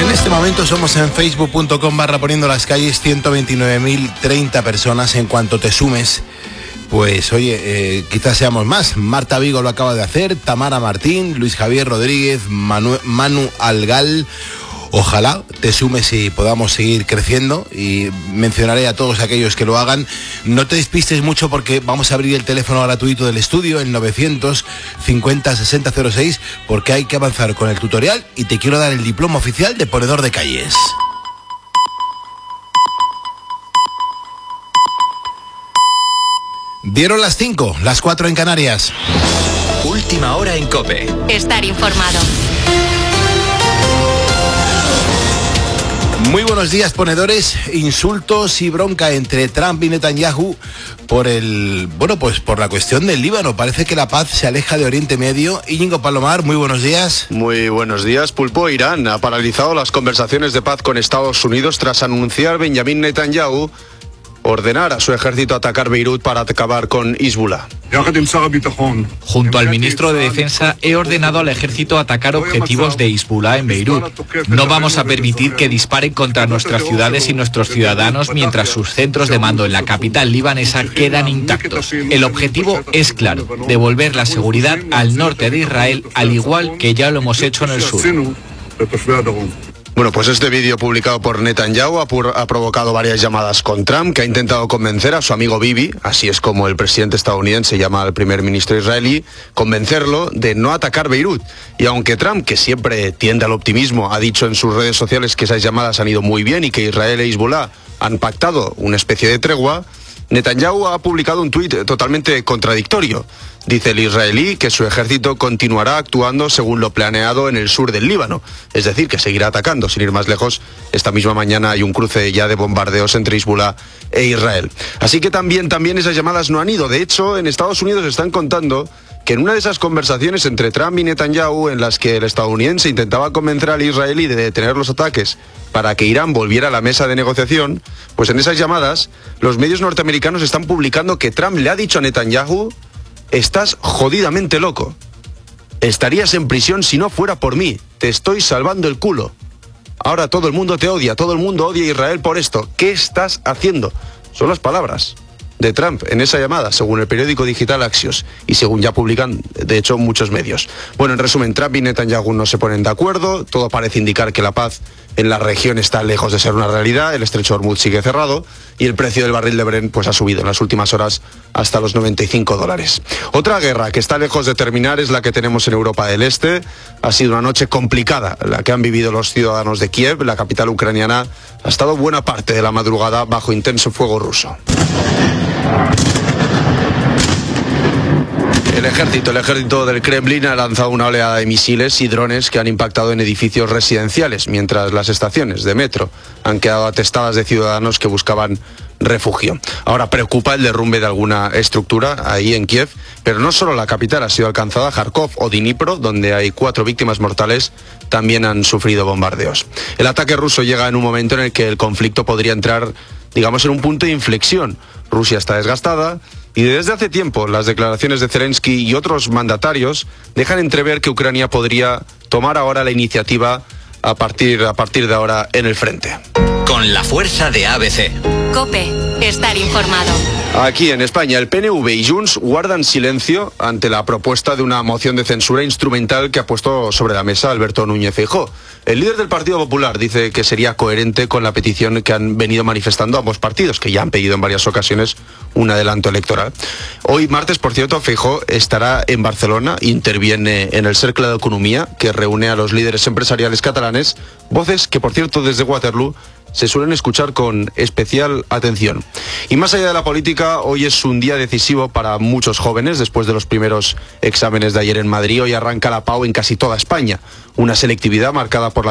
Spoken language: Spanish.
En este momento somos en facebook.com/poniendo las calles 129.030 personas. En cuanto te sumes, pues oye, quizás seamos más. Marta Vigo lo acaba de hacer, Tamara Martín, Luis Javier Rodríguez, Manu Algal. Ojalá te sumes y podamos seguir creciendo, y mencionaré a todos aquellos que lo hagan. No te despistes mucho porque vamos a abrir el teléfono gratuito del estudio, el 950-6006, porque hay que avanzar con el tutorial y te quiero dar el diploma oficial de ponedor de calles. Dieron las 5, las 4 en Canarias. Última hora en COPE. Estar informado. Muy buenos días, ponedores. Insultos y bronca entre Trump y Netanyahu por la cuestión del Líbano. Parece que la paz se aleja de Oriente Medio. Íñigo Palomar, muy buenos días. Muy buenos días, Pulpo. Irán ha paralizado las conversaciones de paz con Estados Unidos tras anunciar Benjamín Netanyahu ordenar a su ejército atacar Beirut para acabar con Hezbollah. Junto al ministro de Defensa he ordenado al ejército atacar objetivos de Hezbollah en Beirut. No vamos a permitir que disparen contra nuestras ciudades y nuestros ciudadanos mientras sus centros de mando en la capital libanesa quedan intactos. El objetivo es claro, devolver la seguridad al norte de Israel, al igual que ya lo hemos hecho en el sur. Bueno, pues este vídeo publicado por Netanyahu ha provocado varias llamadas con Trump, que ha intentado convencer a su amigo Bibi, así es como el presidente estadounidense llama al primer ministro israelí, convencerlo de no atacar Beirut. Y aunque Trump, que siempre tiende al optimismo, ha dicho en sus redes sociales que esas llamadas han ido muy bien y que Israel e Hezbollah han pactado una especie de tregua, Netanyahu ha publicado un tuit totalmente contradictorio. Dice el israelí que su ejército continuará actuando según lo planeado en el sur del Líbano, es decir, que seguirá atacando. Sin ir más lejos, esta misma mañana hay un cruce ya de bombardeos entre Hezbollah e Israel. Así que también esas llamadas no han ido. De hecho, en Estados Unidos están contando que en una de esas conversaciones entre Trump y Netanyahu, en las que el estadounidense intentaba convencer al israelí de detener los ataques para que Irán volviera a la mesa de negociación, pues en esas llamadas los medios norteamericanos están publicando que Trump le ha dicho a Netanyahu: estás jodidamente loco. Estarías en prisión si no fuera por mí. Te estoy salvando el culo. Ahora todo el mundo te odia, todo el mundo odia a Israel por esto. ¿Qué estás haciendo? Son las palabras de Trump en esa llamada, según el periódico digital Axios, y según ya publican, de hecho, muchos medios. Bueno, en resumen, Trump y Netanyahu no se ponen de acuerdo, todo parece indicar que la paz en la región está lejos de ser una realidad, el estrecho de Hormuz sigue cerrado, y el precio del barril de Brent pues ha subido en las últimas horas hasta los $95. Otra guerra que está lejos de terminar es la que tenemos en Europa del Este. Ha sido una noche complicada la que han vivido los ciudadanos de Kiev. La capital ucraniana ha estado buena parte de la madrugada bajo intenso fuego ruso. El ejército del Kremlin ha lanzado una oleada de misiles y drones que han impactado en edificios residenciales, mientras las estaciones de metro han quedado atestadas de ciudadanos que buscaban refugio. Ahora preocupa el derrumbe de alguna estructura ahí en Kiev, pero no solo la capital ha sido alcanzada. Kharkov o Dnipro, donde hay 4 víctimas mortales, también han sufrido bombardeos. El ataque ruso llega en un momento en el que el conflicto podría entrar, digamos, en un punto de inflexión. Rusia está desgastada y desde hace tiempo las declaraciones de Zelensky y otros mandatarios dejan entrever que Ucrania podría tomar ahora la iniciativa a partir de ahora en el frente. Con la fuerza de ABC. COPE. Estar informado. Aquí en España, el PNV y Junts guardan silencio ante la propuesta de una moción de censura instrumental que ha puesto sobre la mesa Alberto Núñez Feijóo. El líder del Partido Popular dice que sería coherente con la petición que han venido manifestando ambos partidos, que ya han pedido en varias ocasiones un adelanto electoral. Hoy, martes, por cierto, Feijóo estará en Barcelona, interviene en el Cercle d'Economia, que reúne a los líderes empresariales catalanes, voces que, por cierto, desde Waterloo se suelen escuchar con especial atención. Y más allá de la política, hoy es un día decisivo para muchos jóvenes. Después de los primeros exámenes de ayer en Madrid, hoy arranca la PAU en casi toda España. Una selectividad marcada por la